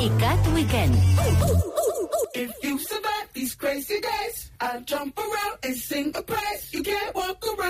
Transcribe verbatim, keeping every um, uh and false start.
ICAT Weekend. If you survive these crazy days, I'll jump around and sing a praise. You can't walk around